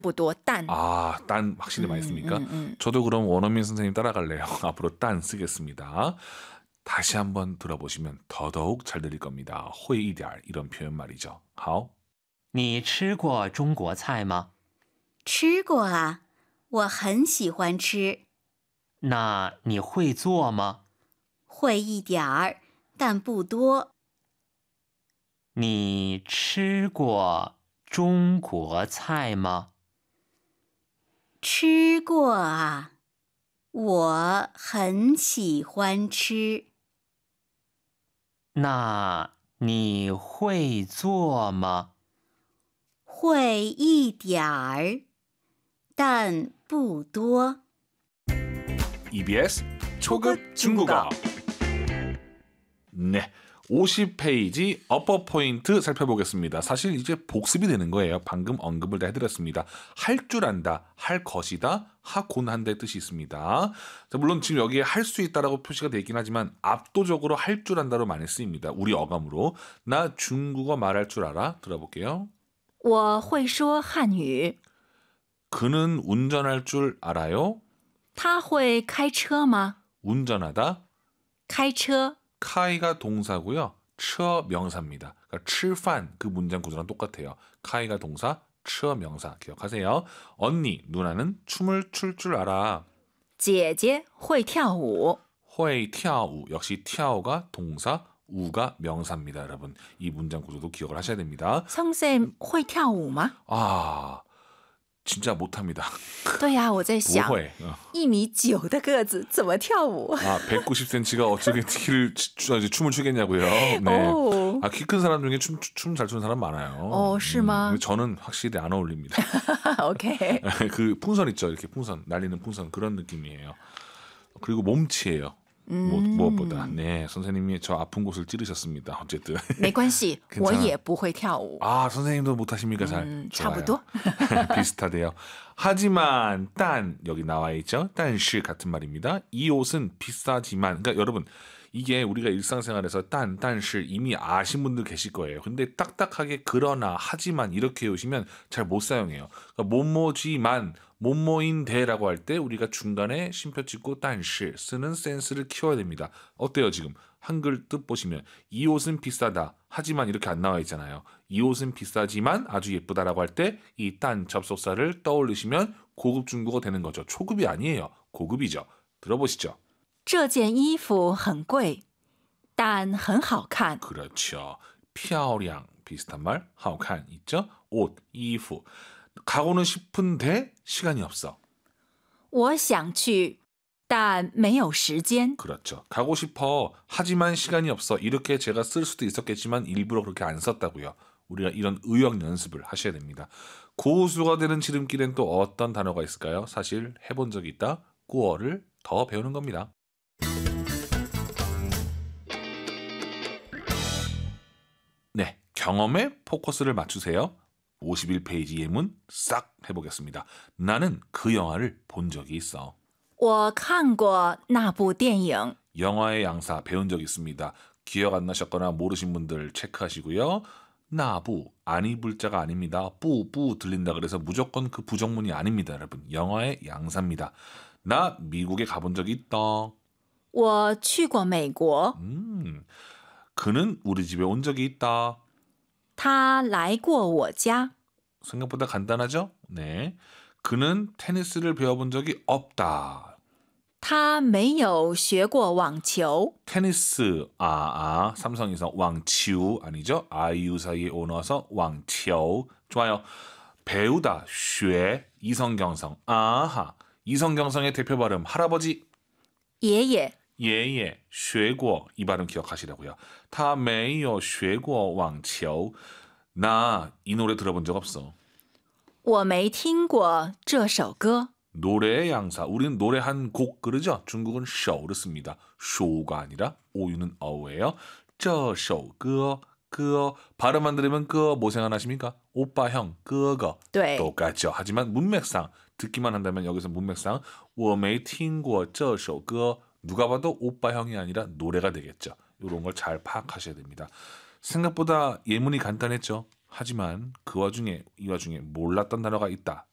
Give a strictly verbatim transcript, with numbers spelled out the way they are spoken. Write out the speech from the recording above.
不多딴. 아, 딴 확실히 많이 씁니까? 음, 음, 음. 저도 그럼 원어민 선생님 따라갈래요. 앞으로 딴 쓰겠습니다. 다시 한번 들어보시면 더더욱 잘 들릴 겁니다. 会一点 이런 표현 말이죠. 好, 你吃过中国菜吗？ 吃过啊，我很喜欢吃， 那你会做吗？ 会一点儿，但不多。 你吃过中国菜吗？ 吃过啊，我很喜欢吃， 那你会做吗？ 会一点儿，但不多。 이비에스 초급 중국어. 네, 오십 페이지 어퍼 포인트 살펴보겠습니다. 사실 이제 복습이 되는 거예요. 방금 언급을 다 해드렸습니다. 할 줄 안다, 할 것이다, 하곤 한다의 뜻이 있습니다. 자, 물론 지금 여기에 할 수 있다라고 표시가 되어 있긴 하지만 압도적으로 할 줄 안다로 많이 쓰입니다. 우리 어감으로. 나 중국어 말할 줄 알아? 들어볼게요. 我会说汉语. 그는 운전할 줄 알아요? 他会开车吗? 운전하다. 开车. 카이가 동사고요. 쳐 명사입니다. 그러니까 吃饭 그 문장 구조랑 똑같아요. 카이가 동사, 쳐 명사 기억하세요. 언니, 누나는 춤을 출 줄 알아. 姐姐会跳舞. 会跳舞 역시 跳가 동사, 우가 명사입니다. 여러분 이 문장 구조도 기억을 하셔야 됩니다. 성쌤 会跳舞吗? 아, 진짜 못합니다. 对呀，我在想不会. 어. 一米九的个子怎么跳舞? 아, 백구십 센티미터가 어떻게 키를, 춤을 추겠냐고요. 네. 오. 아, 키 큰 사람 중에 춤 춤 잘 추는 사람 많아요. 어, 是吗? 음, 저는 확실히 안 어울립니다. 오케이. 그 풍선 있죠, 이렇게 풍선 날리는 풍선 그런 느낌이에요. 그리고 몸치예요. 음. 뭐, 무엇보다. 네, 선생님이 저 아픈 곳을 찌르셨습니다. 어쨌든. 没关系， 괜찮아. 我也不会跳舞. 아, 선생님도 못하십니까? 잘. 음, 좋아요. 差不多. 비슷하대요. 하지만 딴 여기 나와 있죠. 但是 같은 말입니다. 이 옷은 비싸지만, 그러니까 여러분 이게 우리가 일상생활에서 딴, 但是 이미 아신 분들 계실 거예요. 근데 딱딱하게 그러나, 하지만 이렇게 오시면 잘 못 사용해요. 그러니까 뭐뭐지만, 뭐뭐인데라고 할 때 우리가 중간에 쉼표 찍고 但是 쓰는 센스를 키워야 됩니다. 어때요 지금? 한글 뜻 보시면 이 옷은 비싸다. 하지만 이렇게 안 나와 있잖아요. 이 옷은 비싸지만 아주 예쁘다라고 할 때 이 딴 접속사를 떠올리시면 고급 중국어 되는 거죠. 초급이 아니에요. 고급이죠. 들어보시죠. 这件衣服很贵，但很好看. 그렇죠. 漂亮 비슷한 말, 好看 있죠? 옷,衣服. 가고는 싶은데 시간이 없어. 我想去，但没有时间. 그렇죠. 가고 싶어. 하지만 시간이 없어. 이렇게 제가 쓸 수도 있었겠지만 일부러 그렇게 안 썼다고요. 우리가 이런 의역 연습을 하셔야 됩니다. 고수가 되는 지름길엔 또 어떤 단어가 있을까요? 사실 해본 적이 있다. 구어를 더 배우는 겁니다. 네, 경험에 포커스를 맞추세요. 오십일 페이지 예문 싹 해보겠습니다. 나는 그 영화를 본 적이 있어. 我看过那部电影. 영화의 양사 배운 적 있습니다. 기억 안 나셨거나 모르신 분들 체크하시고요. 나부 아니 불자가 아닙니다. 뿌뿌 들린다 그래서 무조건 그 부정문이 아닙니다. 여러분 영화의 양사입니다. 나 미국에 가본 적이 있다. 我去过美国. 음, 그는 우리 집에 온 적이 있다. 他来过我家. 생각보다 간단하죠? 네. 그는 테니스를 배워본 적이 없다. 他没有学过网球. 테니스, 아, 아, 삼성에서 왕치우 아니죠? 아이유 사이에 오 넣어서 왕치우. 좋아요. 배우다, 学, 이성경성. 아하, 이성경성의 대표 발음, 할아버지. 爷爷. 예예, 学过, 이 발음 기억하시라고요. 他没有学过网球. 나 이 노래 들어본 적 없어. 我没听过这首歌. 노래의 양사. 우리는 노래 한 곡 그러죠? 중국은 首를 씁니다. 쇼가 아니라 오유는 어우예요. 这首歌, 그 발음 안 들으면 그 뭐 생각나십니까? 오빠 형, 그거. 네. 똑같죠. 하지만 문맥상 듣기만 한다면 여기서 문맥상 我没听过这首歌. 누가 봐도 오빠 형이 아니라 노래가 되겠죠. 이런 걸 잘 파악하셔야 됩니다. 생각보다 예문이 간단했죠. 하지만 그 와중에 이 와중에 몰랐던 단어가 있다.